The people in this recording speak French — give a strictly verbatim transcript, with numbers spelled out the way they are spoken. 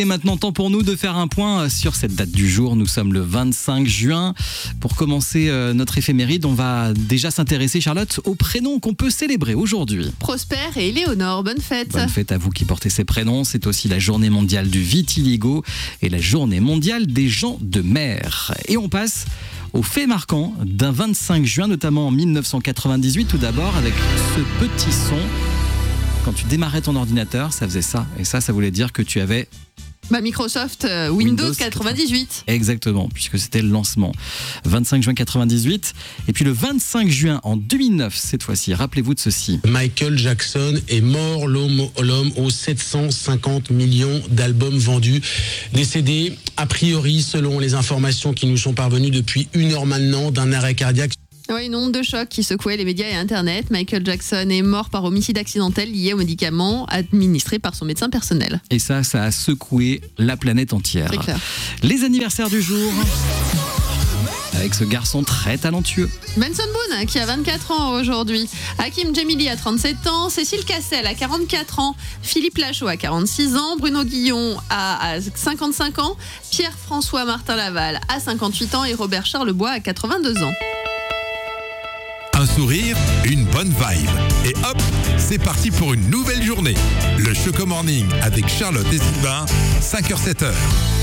Et maintenant, temps pour nous de faire un point sur cette date du jour. Nous sommes le vingt-cinq juin. Pour commencer euh, notre éphéméride, on va déjà s'intéresser, Charlotte, aux prénoms qu'on peut célébrer aujourd'hui. Prosper et Éléonore, bonne fête. Bonne fête à vous qui portez ces prénoms. C'est aussi la journée mondiale du vitiligo et la journée mondiale des gens de mer. Et on passe aux faits marquants d'un vingt-cinq juin, notamment en mille neuf cent quatre-vingt-dix-huit, tout d'abord avec ce petit son. Quand tu démarrais ton ordinateur, ça faisait ça. Et ça, ça voulait dire que tu avais... Bah, Microsoft euh, Windows, Windows quatre-vingt-dix-huit. Exactement, puisque c'était le lancement. vingt-cinq juin quatre-vingt-dix-huit. Et puis le vingt-cinq juin en deux mille neuf, cette fois-ci, rappelez-vous de ceci. Michael Jackson est mort, l'homme, l'homme aux sept cent cinquante millions d'albums vendus. Décédé, a priori, selon les informations qui nous sont parvenues depuis une heure maintenant, d'un arrêt cardiaque. Oui, une onde de choc qui secouait les médias et Internet. Michael Jackson est mort par homicide accidentel lié aux médicaments administrés par son médecin personnel. Et ça, ça a secoué la planète entière. C'est clair. Les anniversaires du jour, avec ce garçon très talentueux. Benson Boone, qui a vingt-quatre ans aujourd'hui. Hakim Djemili a trente-sept ans. Cécile Cassel a quarante-quatre ans. Philippe Lachaud a quarante-six ans. Bruno Guillon a cinquante-cinq ans. Pierre-François Martin Laval a cinquante-huit ans. Et Robert Charlebois a quatre-vingt-deux ans. Un sourire, une bonne vibe. Et hop, c'est parti pour une nouvelle journée. Le Choco Morning avec Charlotte et Sylvain, cinq heures sept heures.